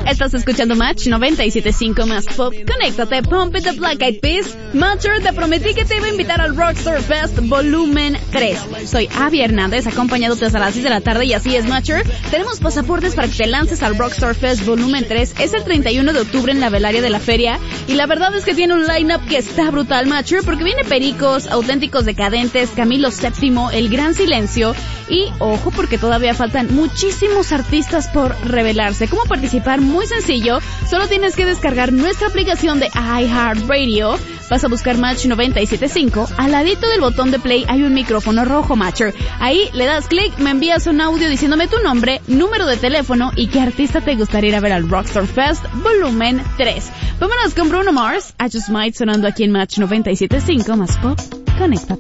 Estás escuchando Match 97.5 más pop. Conéctate, Pump It the Black Eyed Peas. Matcher, te prometí que te iba a invitar al Rockstar Fest Volumen 3. Soy Abby Hernández, acompañándote hasta las 6 de la tarde, y así es, Matcher. Tenemos pasaportes para que te lances al Rockstar Fest Volumen 3. Es el 31 de octubre en la Velaria de la Feria, y la verdad es que tiene un line-up que está brutal, Matcher, porque viene Pericos, Auténticos Decadentes, Camilo VII, El Gran Silencio, y ojo porque todavía faltan muchísimos artistas por revelarse. ¿Cómo participar? Muy sencillo, solo tienes que descargar nuestra aplicación de iHeartRadio. Vas a buscar Match 97.5, al ladito del botón de play hay un micrófono rojo, Matcher. Ahí le das clic, me envías un audio diciéndome tu nombre, número de teléfono y qué artista te gustaría ir a ver al Rockstar Fest Volumen 3. Vámonos con Bruno Mars, I Just Might, sonando aquí en Match 97.5 más pop. Conecta.